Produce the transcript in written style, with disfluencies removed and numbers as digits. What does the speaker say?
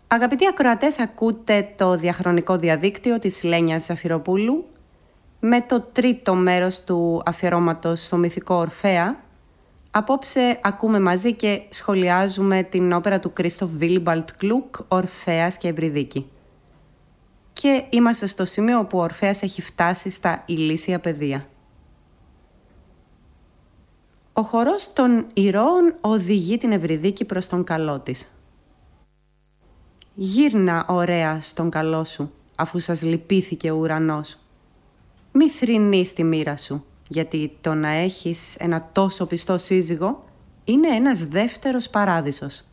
Αγαπητοί ακροατές, ακούτε το διαχρονικό διαδίκτυο της Λένιας Ζαφυροπούλου με το τρίτο μέρος του αφιερώματος στο μυθικό Ορφέα. Απόψε ακούμε μαζί και σχολιάζουμε την όπερα του Κρίστοφ Βίλιμπαλτ Γκλουκ, Ορφέας και Ευρυδίκη. Και είμαστε στο σημείο όπου ο Ορφέας έχει φτάσει στα ηλίσια πεδία. Ο χορός των ηρώων οδηγεί την Ευρυδίκη προς τον καλό της. «Γύρνα ωραία στον καλό σου, αφού σας λυπήθηκε ο ουρανός. Μη θρηνείς τη μοίρα σου, γιατί το να έχεις ένα τόσο πιστό σύζυγο είναι ένας δεύτερος παράδεισος.